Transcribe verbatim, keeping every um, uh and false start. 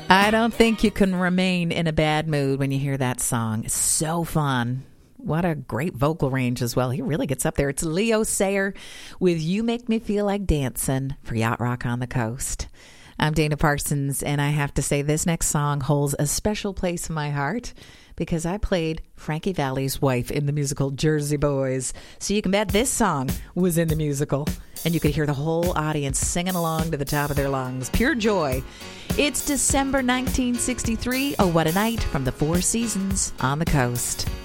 I don't think you can remain in a bad mood when you hear that song. It's so fun. What a great vocal range as well. He really gets up there. It's Leo Sayer with You Make Me Feel Like Dancing for Yacht Rock on the Coast. I'm Dana Parsons, and I have to say this next song holds a special place in my heart because I played Frankie Valli's wife in the musical Jersey Boys. So you can bet this song was in the musical, and you could hear the whole audience singing along to the top of their lungs. Pure joy. It's December nineteen sixty-three. Oh, what a night from the Four Seasons on the Coast.